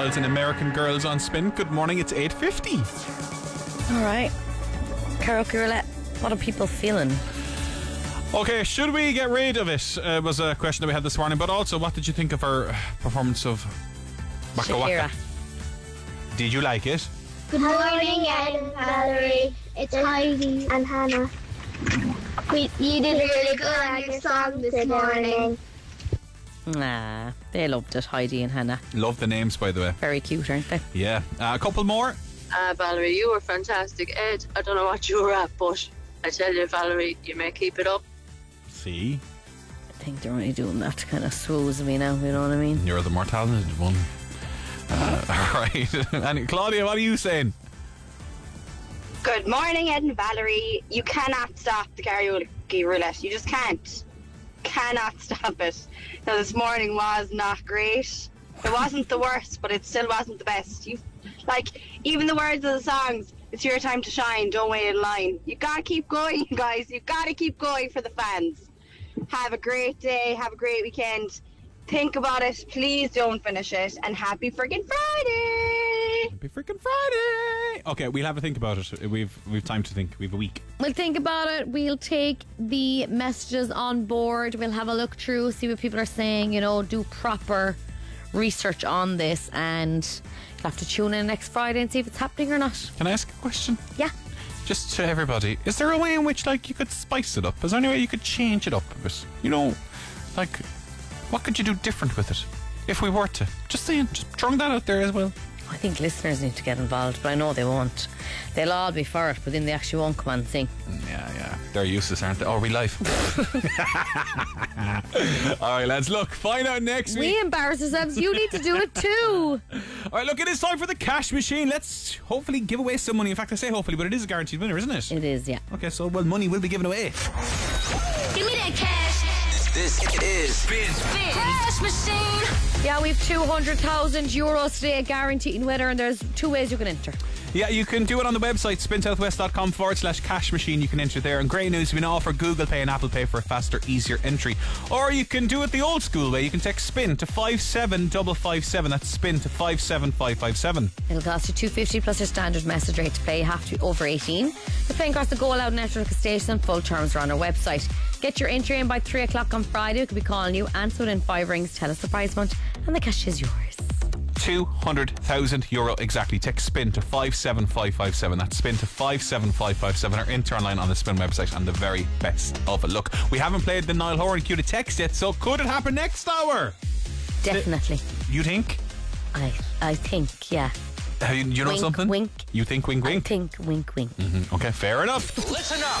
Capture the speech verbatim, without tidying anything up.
Styles and American Girls on Spin. Good morning, it's eight fifty. Alright. Karaoke roulette. What are people feeling? Okay, should we get rid of it? Uh, was a question that we had this morning. But also, what did you think of our performance of Waka Waka? Shakira. Did you like it? Good morning, Ed and Valerie. It's Heidi and Hannah. We, you did really good on your song this morning. Nah, they loved it, Heidi and Hannah. Love the names, by the way. Very cute, aren't they? Yeah. Uh, a couple more. Uh, Valerie, you were fantastic. Ed, I don't know what you were at, but I tell you, Valerie, you may keep it up. See? I think they're only doing that to kind of swooze me now, you know what I mean? You're the more talented one. Uh, right. And Claudia, what are you saying? Good morning, Ed and Valerie. You cannot stop the karaoke roulette. You just can't. Cannot stop it. Now, this morning was not great. It wasn't the worst, but it still wasn't the best. You, like, even the words of the songs, it's your time to shine, don't wait in line. You gotta keep going, guys. You gotta keep going for the fans. Have a great day. Have a great weekend. Think about it. Please don't finish it. And happy freaking Friday. Happy freaking Friday. Okay, we'll have a think about it. We've we've time to think. We've a week. We'll think about it. We'll take the messages on board. We'll have a look through, see what people are saying, you know, do proper research on this, and you'll have to tune in next Friday and see if it's happening or not. Can I ask a question? Yeah. Just to everybody, is there a way in which, like, you could spice it up? Is there any way you could change it up a bit? You know, like, what could you do different with it? If we were to. Just saying, just throwing that out there as well. I think listeners need to get involved, but I know they won't. They'll all be for it, but then they actually won't come on and sing. Yeah, yeah. They're useless, aren't they? Oh, are we live? Alright, lads, look, find out next week. We embarrass ourselves, you need to do it too. Alright, look, it is time for the cash machine. Let's hopefully give away some money. In fact, I say hopefully, but it is a guaranteed winner, isn't it? It is, yeah. Okay, so, well, money will be given away. Give me that cash. This is Spin. Spin. Cash machine. Yeah, we've two hundred thousand euros today, a guaranteed winner, and there's two ways you can enter. Yeah, you can do it on the website, spinsouthwest.com forward slash cash machine. You can enter there. And great news, we now offer Google Pay and Apple Pay for a faster, easier entry. Or you can do it the old school way. You can text SPIN to five seven five five seven. That's SPIN to five seven five five seven. It'll cost you two fifty plus your standard message rate to play. You have to be over eighteen. You're playing across the Go Loud network of stations. Full terms are on our website. Get your entry in by three o'clock on Friday. We could be calling you. Answer within five rings. Tell us the prize amount, and the cash is yours. two hundred thousand euro exactly. Text SPIN to five seven five five seven. That's SPIN to five seven five five seven. Or enter online on the Spin website, and the very best of it. Look, we haven't played the Niall Horan cue to text yet, so could it happen next hour? Definitely. You think? I I think, yeah. Uh, you, you know wink, something? Wink. You think wink wink? I think wink wink. Mm-hmm. Okay, fair enough. Listen up.